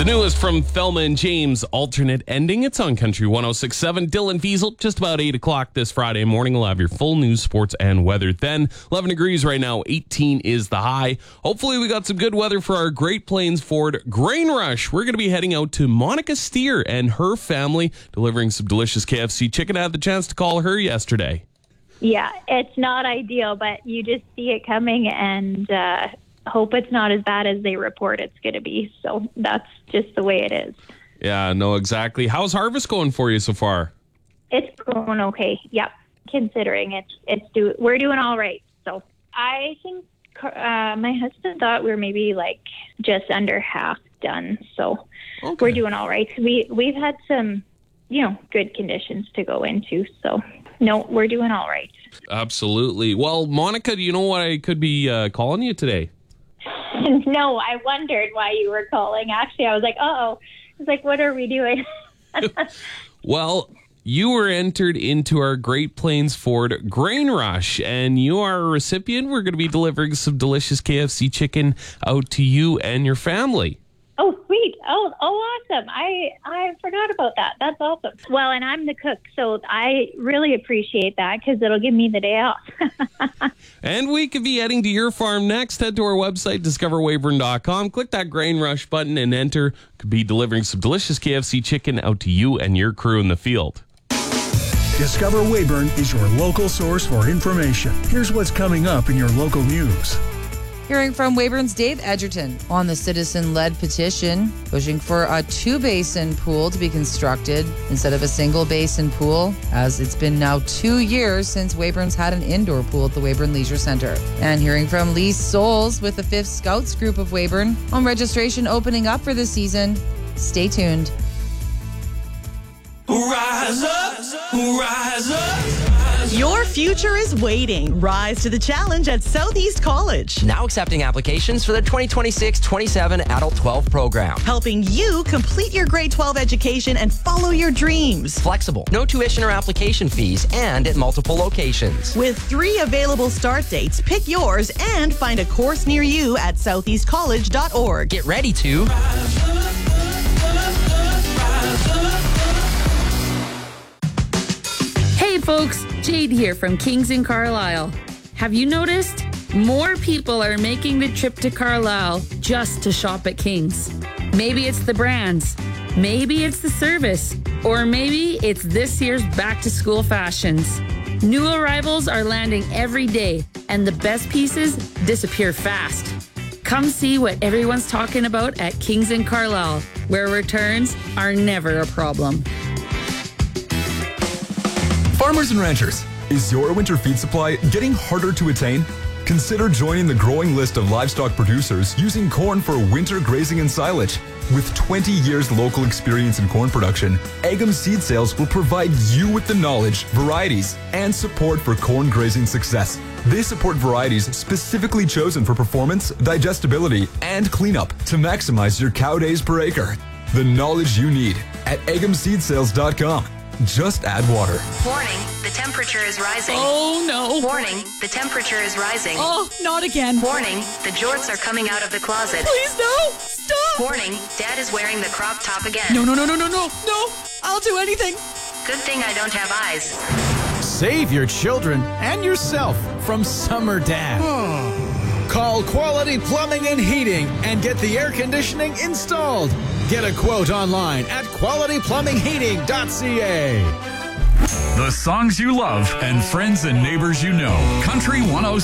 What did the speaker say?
The newest from Thelma and James, Alternate Ending. It's on Country 106.7. Dylan Fiesel, just about 8 o'clock this Friday morning. We'll have your full news, sports, and weather then. 11 degrees right now, 18 is the high. Hopefully we got some good weather for our Great Plains Ford Grain Rush. We're going to be heading out to Monica Steer and her family, delivering some delicious KFC chicken. I had the chance to call her yesterday. Yeah, it's not ideal, but you just see it coming and hope it's not as bad as they report it's going to be. So that's just the way it is. Yeah, no, exactly. How's harvest going for you so far? It's going okay. Yep. Considering we're doing all right. So I think my husband thought we were maybe like just under half done. So We're doing all right. We've had some, good conditions to go into. So no, we're doing all right. Absolutely. Well, Monica, do you know why I could be calling you today? No, I wondered why you were calling. Actually, I was like, uh-oh. I was like, what are we doing? Well, you were entered into our Great Plains Ford Grain Rush, and you are a recipient. We're going to be delivering some delicious KFC chicken out to you and your family. Oh, sweet. Oh, awesome. I forgot about that. That's awesome. Well, and I'm the cook, so I really appreciate that because it'll give me the day off. And we could be heading to your farm next. Head to our website, discoverweyburn.com. Click that Grain Rush button and enter. Could be delivering some delicious KFC chicken out to you and your crew in the field. Discover Weyburn is your local source for information. Here's what's coming up in your local news. Hearing from Weyburn's Dave Edgerton on the citizen-led petition pushing for a 2-basin pool to be constructed instead of a single-basin pool, as it's been now 2 years since Weyburn's had an indoor pool at the Weyburn Leisure Centre. And hearing from Lee Souls with the 5th Scouts group of Weyburn on registration opening up for the season. Stay tuned. Rise up, rise up. Your future is waiting. Rise to the challenge at Southeast College. Now accepting applications for the 2026-27 Adult 12 program. Helping you complete your grade 12 education and follow your dreams. Flexible, no tuition or application fees, and at multiple locations. With 3 available start dates, pick yours and find a course near you at southeastcollege.org. Get ready to... Hey folks, Jade here from Kings in Carlisle. Have you noticed? More people are making the trip to Carlisle just to shop at Kings. Maybe it's the brands, maybe it's the service, or maybe it's this year's back-to-school fashions. New arrivals are landing every day, and the best pieces disappear fast. Come see what everyone's talking about at Kings in Carlisle, where returns are never a problem. Farmers and ranchers, is your winter feed supply getting harder to attain? Consider joining the growing list of livestock producers using corn for winter grazing and silage. With 20 years local experience in corn production, Agam Seed Sales will provide you with the knowledge, varieties, and support for corn grazing success. They support varieties specifically chosen for performance, digestibility, and cleanup to maximize your cow days per acre. The knowledge you need at agamseedsales.com. Just add water. Warning, the temperature is rising. Oh no. Warning, the temperature is rising. Oh, not again. Warning, the jorts are coming out of the closet. Please no. Stop. Warning, Dad is wearing the crop top again. No. No. I'll do anything. Good thing I don't have eyes. Save your children and yourself from summer dad. Call Quality Plumbing and Heating and get the air conditioning installed. Get a quote online at qualityplumbingheating.ca. The songs you love and friends and neighbors you know. Country 106.